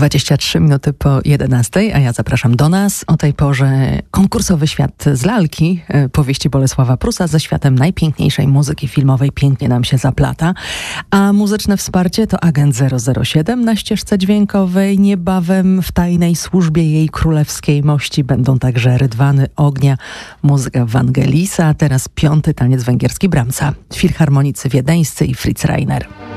23 minuty po 11, a ja zapraszam do nas. O tej porze konkursowy świat z lalki, powieści Bolesława Prusa ze światem najpiękniejszej muzyki filmowej pięknie nam się zaplata. A muzyczne wsparcie to Agent 007 na ścieżce dźwiękowej. Niebawem w tajnej służbie jej królewskiej mości będą także Rydwany Ognia, muzyka Wangelisa, a teraz 5. taniec węgierski Brahmsa, filharmonicy wiedeńscy i Fritz Reiner.